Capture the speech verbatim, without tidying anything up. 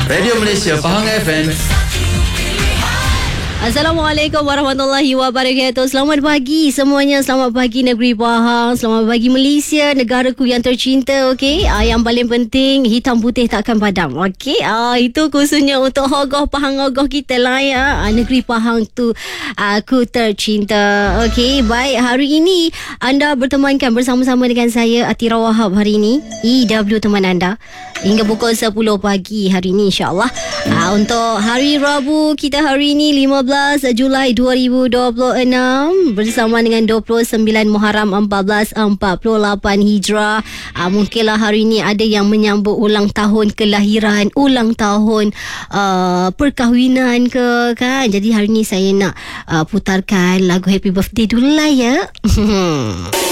Radio Malaysia Pahang F M. Assalamualaikum warahmatullahi wabarakatuh. Selamat pagi semuanya. Selamat pagi negeri Pahang. Selamat pagi Malaysia, negaraku yang tercinta. Okey, ah, yang paling penting hitam putih takkan padam. Okey, ah, itu khususnya untuk Hogoh Pahang Hogoh kita lah ya. Ah, negeri Pahang tu aku tercinta. Okey, baik, hari ini anda bertemankan bersama-sama dengan saya Atira Wahab hari ini. E W teman anda hingga pukul sepuluh pagi hari ini insya-Allah. Ah, untuk hari Rabu kita hari ini lima belas Julai dua ribu dua puluh enam bersama dengan dua puluh sembilan Muharram seribu empat ratus empat puluh lapan Hijrah. uh, Mungkinlah hari ini ada yang menyambut ulang tahun kelahiran, ulang tahun uh, perkahwinan ke kan. Jadi hari ini saya nak uh, putarkan lagu Happy Birthday dulu lah ya.